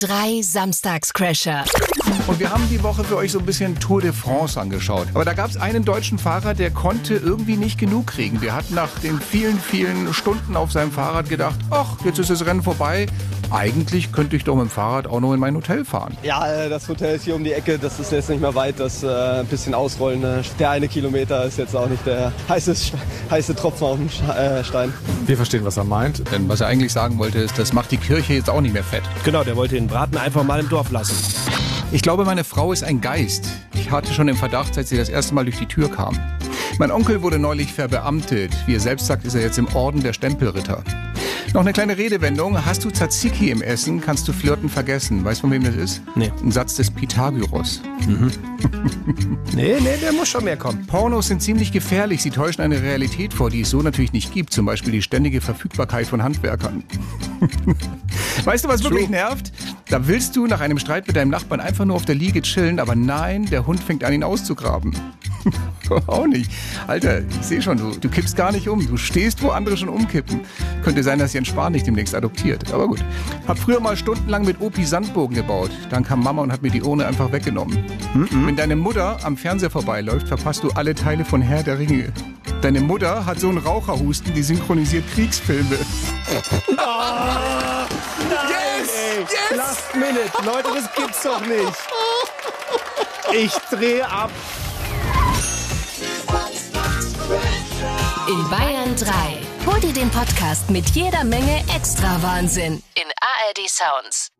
3 Samstagscrasher. Und wir haben die Woche für euch so ein bisschen Tour de France angeschaut. Aber da gab es einen deutschen Fahrer, der konnte irgendwie nicht genug kriegen. Der hat nach den vielen, vielen Stunden auf seinem Fahrrad gedacht, ach, jetzt ist das Rennen vorbei. Eigentlich könnte ich doch mit dem Fahrrad auch noch in mein Hotel fahren. Ja, das Hotel ist hier um die Ecke, das ist jetzt nicht mehr weit, das ein bisschen ausrollen. Der 1 Kilometer ist jetzt auch nicht der heiße Tropfen auf dem Stein. Wir verstehen, was er meint. Denn was er eigentlich sagen wollte, ist, das macht die Kirche jetzt auch nicht mehr fett. Genau, der wollte den Braten einfach mal im Dorf lassen. Ich glaube, meine Frau ist ein Geist. Ich hatte schon den Verdacht, seit sie das erste Mal durch die Tür kam. Mein Onkel wurde neulich verbeamtet. Wie er selbst sagt, ist er jetzt im Orden der Stempelritter. Noch eine kleine Redewendung. Hast du Tzatziki im Essen, kannst du Flirten vergessen. Weißt du, von wem das ist? Nee. Ein Satz des Pythagoras. Nee, der muss schon mehr kommen. Pornos sind ziemlich gefährlich. Sie täuschen eine Realität vor, die es so natürlich nicht gibt. Zum Beispiel die ständige Verfügbarkeit von Handwerkern. Weißt du, was wirklich nervt? Da willst du nach einem Streit mit deinem Nachbarn einfach nur auf der Liege chillen, aber nein, der Hund fängt an, ihn auszugraben. Auch nicht. Alter, ich sehe schon, du kippst gar nicht um. Du stehst, wo andere schon umkippen. Könnte sein, dass Jens Spahn dich demnächst adoptiert. Aber gut. Hab früher mal stundenlang mit Opi Sandbogen gebaut. Dann kam Mama und hat mir die Urne einfach weggenommen. Wenn deine Mutter am Fernseher vorbeiläuft, verpasst du alle Teile von Herr der Ringe. Deine Mutter hat so einen Raucherhusten, die synchronisiert Kriegsfilme. Yes! Last minute. Leute, das gibt's doch nicht. Ich drehe ab. In Bayern 3. Hol dir den Podcast mit jeder Menge extra Wahnsinn in ARD Sounds.